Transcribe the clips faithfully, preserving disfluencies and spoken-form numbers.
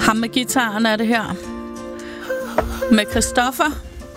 Ham med gitaren er det her. Med Christoffer.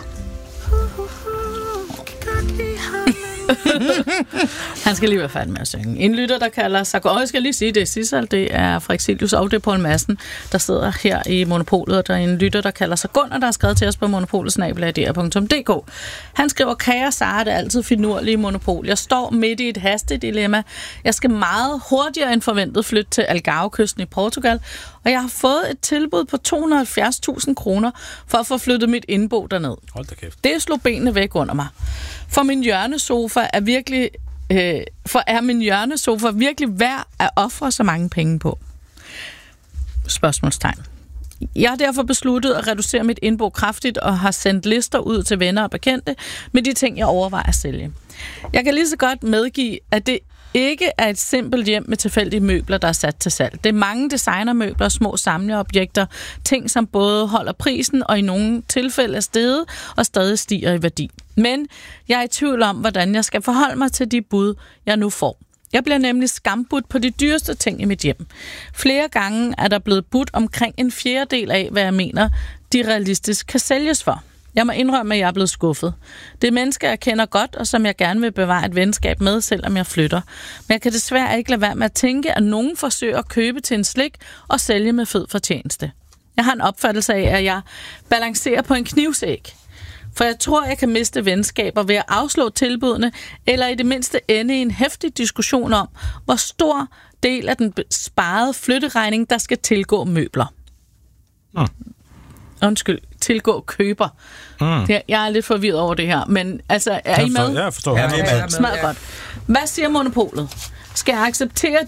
Han skal lige være færdig med at synge. En lytter, der kalder sig... Og jeg skal lige sige, det er Sissel, det er Frexilius, og det er Poul Madsen, der sidder her i Monopolet, og der er en lytter, der kalder sig Gunnar, der har skrevet til os på monopolet snabel-a d r punktum d k. Han skriver, kære Sara, det er altid finurlige Monopol. Jeg står midt i et hastedilemma. Jeg skal meget hurtigere end forventet flytte til Algarve-kysten i Portugal, og jeg har fået et tilbud på to hundrede og halvfjerds tusind kroner for at få flyttet mit indbo derned. Hold da kæft. Det slog benene væk under mig. For min hjørnesofa er virkelig... Øh, for er min hjørnesofa virkelig værd at ofre så mange penge på? Spørgsmålstegn. Jeg har derfor besluttet at reducere mit indbo kraftigt og har sendt lister ud til venner og bekendte med de ting, jeg overvejer at sælge. Jeg kan lige så godt medgive, at det ikke er et simpelt hjem med tilfældige møbler, der er sat til salg. Det er mange designermøbler, små samleobjekter, ting, som både holder prisen og i nogle tilfælde er steget og stadig stiger i værdi. Men jeg er i tvivl om, hvordan jeg skal forholde mig til de bud, jeg nu får. Jeg bliver nemlig skambudt på de dyreste ting i mit hjem. Flere gange er der blevet budt omkring en fjerdedel af, hvad jeg mener, de realistisk kan sælges for. Jeg må indrømme, at jeg er blevet skuffet. Det er mennesker, jeg kender godt, og som jeg gerne vil bevare et venskab med, selvom jeg flytter. Men jeg kan desværre ikke lade være med at tænke, at nogen forsøger at købe til en slik og sælge med fed fortjeneste. Jeg har en opfattelse af, at jeg balancerer på en knivsæg. For jeg tror, jeg kan miste venskaber ved at afslå tilbudene, eller i det mindste ende i en heftig diskussion om, hvor stor del af den sparede flytteregning, der skal tilgå møbler. Hmm. Undskyld, tilgå køber. Mm. Jeg, jeg er lidt forvirret over det her, men altså, er I med? Jeg forstår. Ja, jeg er med. Smadret godt. Hvad siger Monopolet? Skal jeg acceptere